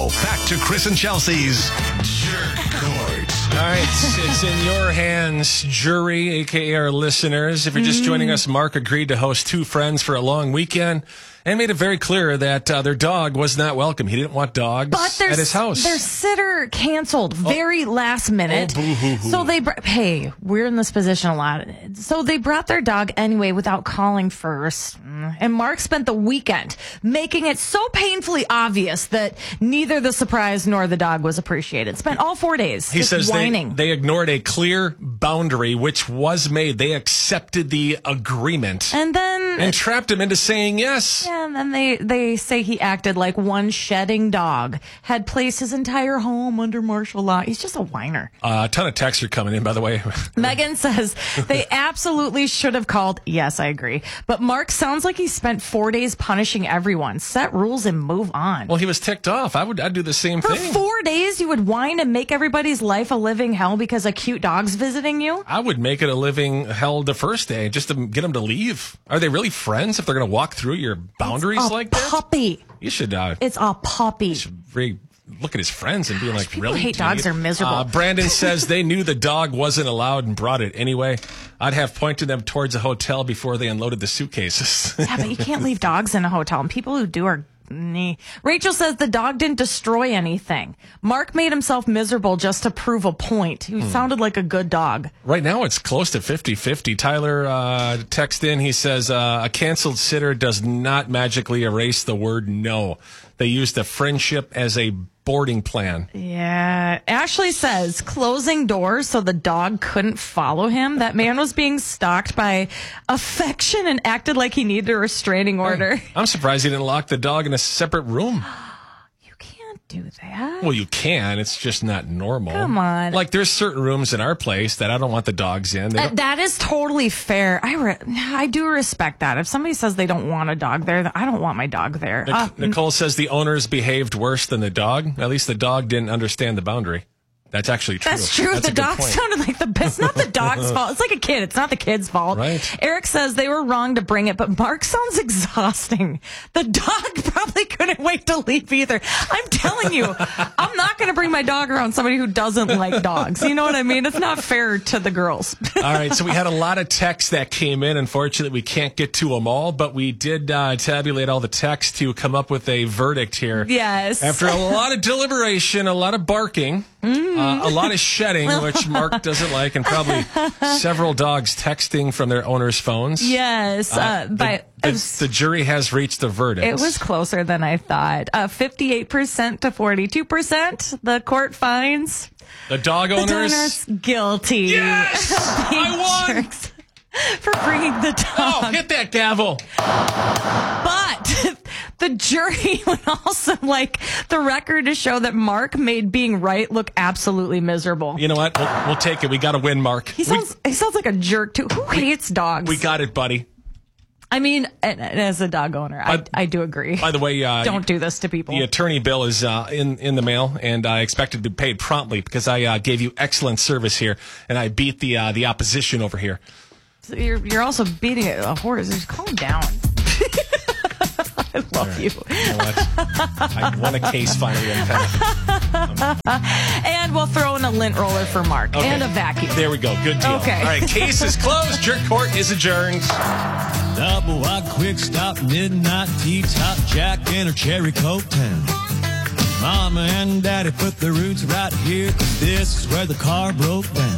Now, back to Chris and Chelsea's Jerk Court. All right, it's in your hands, jury, a.k.a. our listeners. If you're just joining us, Mark agreed to host two friends for a long weekend and made it very clear that their dog was not welcome. He didn't want dogs at his house. Their sitter canceled very last minute. So hey, we're in this position a lot. So they brought their dog anyway without calling first. And Mark spent the weekend making it so painfully obvious that neither the surprise nor the dog was appreciated. Spent all 4 days He says whining. they ignored a clear boundary which was made. They accepted the agreement and trapped him into saying yes. Yeah, and then they say he acted like one shedding dog had placed his entire home under martial law. He's just a whiner. A ton of texts are coming in, by the way. Megan says they absolutely should have called. Yes, I agree. But Mark sounds like he spent 4 days punishing everyone. Set rules and move on. Well, he was ticked off. I'd do the same For thing. 4 days, you would whine and make everybody's life a living hell because a cute dog's visiting you? I would make it a living hell the first day just to get them to leave. Are they really friends if they're going to walk through your boundaries like that? Puppy. You should. It's a puppy. Really look at his friends and be like, people really? who hate dogs are miserable. Brandon says they knew the dog wasn't allowed and brought it anyway. I'd have pointed them towards a hotel before they unloaded the suitcases. Yeah, but you can't leave dogs in a hotel, and people who do are... Rachel says the dog didn't destroy anything. Mark made himself miserable just to prove a point. He sounded like a good dog. Right now, it's close to 50-50. Tyler texted in. He says, a canceled sitter does not magically erase the word no. They used a friendship as a boarding plan. Yeah. Ashley says closing doors so the dog couldn't follow him. That man was being stalked by affection and acted like he needed a restraining order. Hey, I'm surprised he didn't lock the dog in a separate room. You can't do that. Well, you can. It's just not normal. Come on. Like, there's certain rooms in our place that I don't want the dogs in. That is totally fair. I do respect that. If somebody says they don't want a dog there, then I don't want my dog there. Nicole says the owners behaved worse than the dog. At least the dog didn't understand the boundary. That's actually true. That's true. The dog sounded like the best. It's not the dog's fault. It's like a kid. It's not the kid's fault. Right. Eric says they were wrong to bring it, but Mark sounds exhausting. The dog probably couldn't wait to leave either. I'm telling you, I'm not going to bring my dog around somebody who doesn't like dogs. You know what I mean? It's not fair to the girls. All right. So we had a lot of texts that came in. Unfortunately, we can't get to them all, but we did tabulate all the texts to come up with a verdict here. Yes. After a lot of deliberation, a lot of barking. A lot of shedding, which Mark doesn't like, and probably several dogs texting from their owners' phones. Yes. The jury has reached a verdict. It was closer than I thought. 58% to 42%. The court finds the dog owners guilty. Yes! I won! For bringing the dog. Oh, hit that gavel. But the jury would also like the record to show that Mark made being right look absolutely miserable. You know what? We'll take it. We got to win, Mark. He sounds like a jerk, too. Who hates dogs? We got it, buddy. I mean, as a dog owner, I do agree. By the way, don't do this to people. The attorney bill is in the mail, and I expect it to be paid promptly because I gave you excellent service here, and I beat the opposition over here. So you're also beating a horse. Just calm down. I love you. You know what? I won a case finally. And we'll throw in a lint roller for Mark and a vacuum. There we go. Good deal. Okay. All right, case is closed. Jerk court is adjourned. Double wide, quick stop, midnight tea, top Jack and a cherry Coke town. Mama and Daddy put the roots right here, 'cause this is where the car broke down.